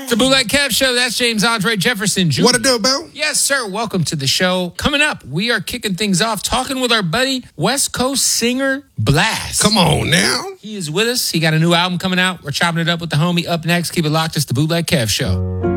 It's the Bootleg Kev Show. That's James Andre Jefferson Jr. What it do, Bill? Yes, sir. Welcome to the show. Coming up, we are kicking things off, talking with our buddy, West Coast singer Blast. Come on now. He is with us. He got a new album coming out. We're chopping it up with the homie. Up next, keep it locked. It's the Bootleg Kev Show.